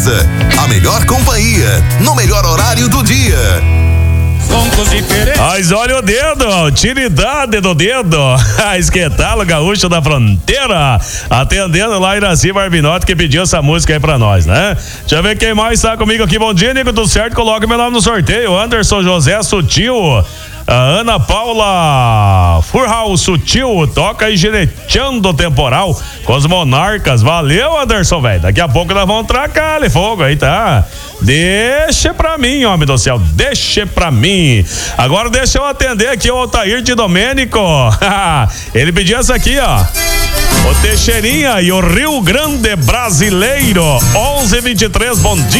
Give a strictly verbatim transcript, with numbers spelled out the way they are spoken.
Casa. A melhor companhia, no melhor horário do dia. Mas olha o dedo, utilidade do dedo. Esquetalo Gaúcho da Fronteira, atendendo lá Iraci Barbinotti, que pediu essa música aí pra nós, né? Deixa eu ver quem mais está comigo aqui. Bom dia, Nico, tudo certo? Coloca meu nome no sorteio. Anderson José Sutil, a Ana Paula Furral Sutil, toca aí Gineteando Temporal com os Monarcas. Valeu, Anderson, velho. Daqui a pouco nós vamos tracar ali fogo aí, tá? Deixa pra mim, homem do céu, deixa pra mim. Agora deixa eu atender aqui o Altair de Domênico. Ele pediu essa aqui, ó. O Teixeirinha e o Rio Grande Brasileiro. onze e vinte e três, bom dia.